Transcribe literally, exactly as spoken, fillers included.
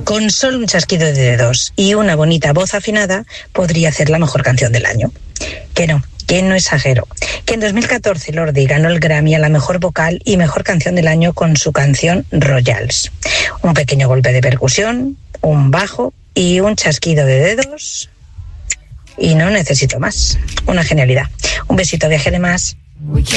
con solo un chasquido de dedos y una bonita voz afinada, podría hacer la mejor canción del año. Que no, que no exagero. Que en dos mil catorce Lordi ganó el Grammy a la mejor vocal y mejor canción del año con su canción Royals. Un pequeño golpe de percusión, un bajo y un chasquido de dedos. Y no necesito más. Una genialidad. Un besito, viajero más.